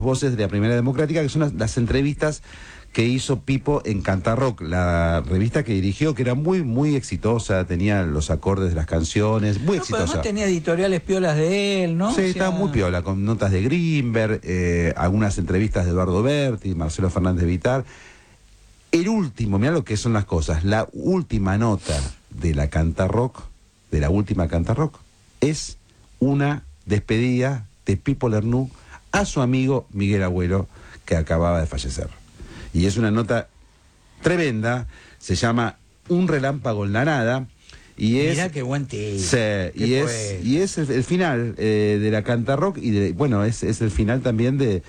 Voces de la Primera Democrática, que son las entrevistas que hizo Pipo en Cantarrock, la revista que dirigió, que era muy, muy exitosa, tenía los acordes de las canciones, muy exitosa. Pero no tenía editoriales piolas de él, ¿no? Sí, estaba muy piola, con notas de Grimberg, algunas entrevistas de Eduardo Berti, Marcelo Fernández Vitar. El último, mirá lo que son las cosas, la última nota de la Cantarrock, de la última Cantarrock, es una despedida de Pipo Lernoux a su amigo Miguel Abuelo, que acababa de fallecer. Y es una nota tremenda, se llama Un relámpago en la nada, y es... Mirá qué buen tío. Sí, y es el final de la Cantarrock, y bueno, es el final también de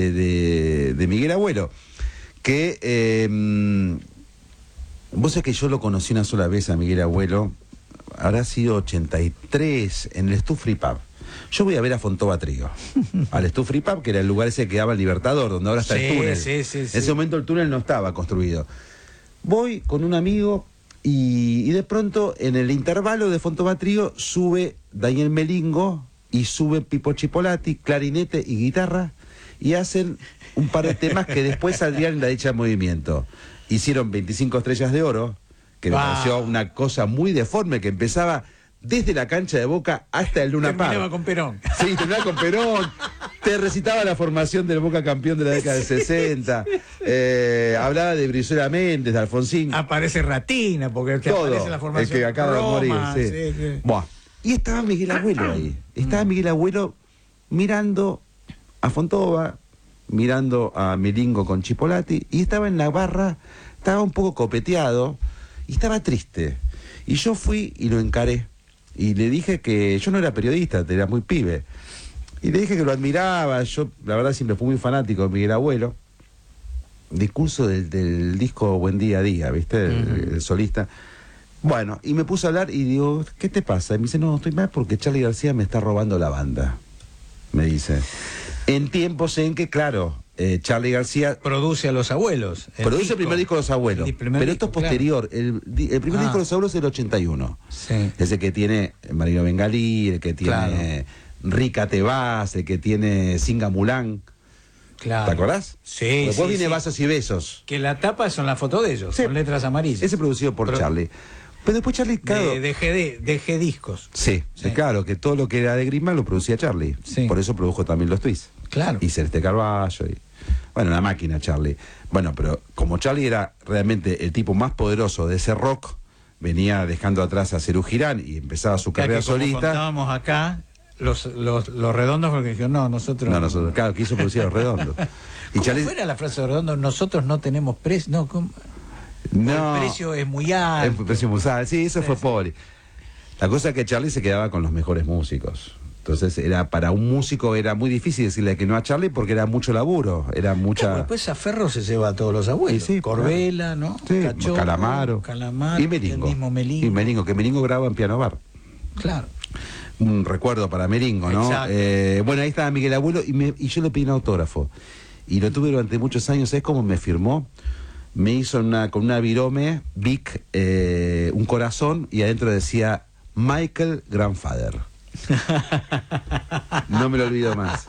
Miguel Abuelo, que vos sabés que yo lo conocí una sola vez a Miguel Abuelo, habrá sido 83, en el Stu Free Pub. Yo voy a ver a Fontova Trío, al Stu Free Pub, que era el lugar ese que daba el Libertador, donde ahora está el túnel. Sí. En ese momento el túnel no estaba construido. Voy con un amigo y de pronto en el intervalo de Fontova Trío sube Daniel Melingo y sube Pipo Chipolati, clarinete y guitarra, y hacen un par de temas que después saldrían en La Dicha del Movimiento. Hicieron 25 estrellas de oro, que me pareció una cosa muy deforme, que empezaba desde la cancha de Boca hasta el Luna Park. Terminaba con Perón. Sí, terminaba con Perón. Te recitaba la formación del Boca campeón de la década del 60. Hablaba de Brizuela Méndez, de Alfonsín. Aparece Ratina, porque el que todo, aparece en la formación. el que acaba de morir. Sí. Sí. Buah. Y estaba Miguel Abuelo ahí. Estaba Miguel Abuelo mirando a Fontova, mirando a Melingo con Chipolati, y estaba en la barra, estaba un poco copeteado y estaba triste. Y yo fui y lo encaré. Y le dije que yo no era periodista, era muy pibe. Y le dije que lo admiraba. Yo, la verdad, siempre fui muy fanático de Miguel Abuelo. Discurso del disco Buen Día a Día, ¿viste? El solista. Bueno, y me puse a hablar y digo, ¿qué te pasa? Y me dice, no, estoy mal porque Charly García me está robando la banda. Me dice. En tiempos en que, claro, Charly García produce a Los Abuelos. Produce el primer disco de Los Abuelos. Pero esto es posterior. Claro. El primer disco de Los Abuelos es del 81. Sí. Ese que tiene Marino Bengalí, el que tiene Rica Te Vas, el que tiene Singa Mulán. Claro. ¿Te acordás? Sí. Después viene Vasos y Besos. Que la tapa son las fotos de ellos, con letras amarillas. Ese producido por Charly. Pero después Charly, claro... De G Discos. Sí, claro, que todo lo que era de Grisman lo producía Charly. Sí. Por eso produjo también los Twists. Claro. Y Celeste Carballo. Bueno, una máquina Charly. Bueno, pero como Charly era realmente el tipo más poderoso de ese rock, venía dejando atrás a Serú Girán y empezaba su carrera solista. Contábamos acá, los redondos, porque dijeron, no, nosotros... No, nosotros, claro, quiso producir a los redondos. Y Charly... fuera la frase de redondos? Nosotros no tenemos precio. No, ¿cómo? No, el precio es muy alto. El precio muy alto, sí, eso fue pobre. La cosa es que Charly se quedaba con los mejores músicos. Entonces era para un músico era muy difícil decirle que no a Charly porque era mucho laburo, era mucha... Claro, después a Ferro se lleva a todos los abuelos. Sí, Corbela, claro. ¿no? Sí, Cachorro, Calamaro y Melingo. El mismo Melingo. Y Melingo, que Melingo graba en Piano Bar. Claro. Un recuerdo para Melingo, ¿no? Bueno, ahí estaba Miguel Abuelo y yo le pedí un autógrafo. Y lo tuve durante muchos años. ¿Sabes cómo me firmó? Me hizo con una virome, Vic, un corazón, y adentro decía Michael Grandfather. No me lo olvido más.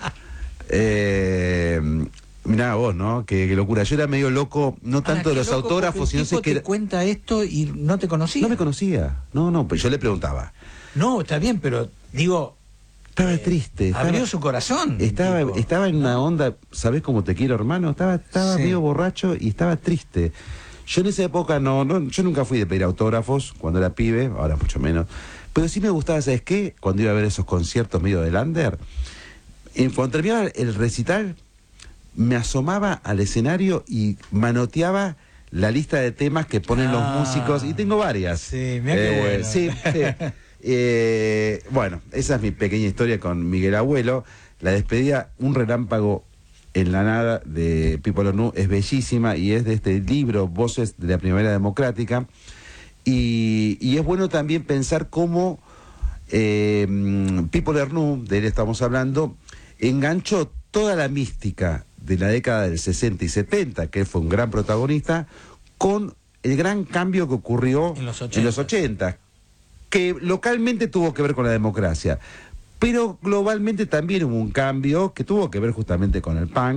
Mirá vos, ¿no? Qué locura. Yo era medio loco, no tanto de los autógrafos, sino sé que... te cuenta esto y no te conocía. No me conocía. No, pues yo le preguntaba. No, está bien, pero digo... Estaba triste. Abrió su corazón. Estaba en una onda, ¿sabés cómo te quiero, hermano? Estaba medio borracho y estaba triste. Yo en esa época yo nunca fui de pedir autógrafos cuando era pibe, ahora mucho menos. Pero sí me gustaba, ¿sabes qué? Cuando iba a ver esos conciertos medio de Lander, cuando terminaba el recital, me asomaba al escenario y manoteaba la lista de temas que ponen los músicos, y tengo varias. Sí, mira qué bueno. Sí. Bueno, esa es mi pequeña historia con Miguel Abuelo. La despedida, Un relámpago en la nada, de Pipo Lernoux, es bellísima y es de este libro, Voces de la Primera Democrática. Y es bueno también pensar cómo Pipo Lernoux, de él estamos hablando, enganchó toda la mística de la década del 60 y 70, que fue un gran protagonista, con el gran cambio que ocurrió en los 80, que localmente tuvo que ver con la democracia, pero globalmente también hubo un cambio que tuvo que ver justamente con el punk.